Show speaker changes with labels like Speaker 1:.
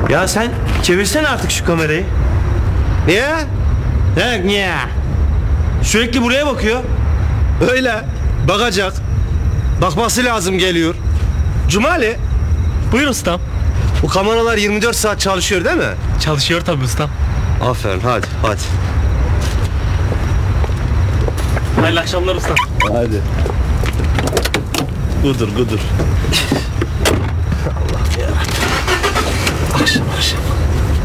Speaker 1: Ya sen çevirsene artık şu kamerayı.
Speaker 2: Niye?
Speaker 1: Niye? Sürekli buraya bakıyor.
Speaker 2: Öyle. Bakacak. Bakması lazım geliyor. Cumali,
Speaker 3: Buyur ustam.
Speaker 2: bu kameralar 24 saat çalışıyor değil mi?
Speaker 3: Çalışıyor tabii ustam.
Speaker 2: Aferin, hadi.
Speaker 3: Hayırlı akşamlar ustam.
Speaker 2: Hadi. Gudur. Allah ya. Akşam.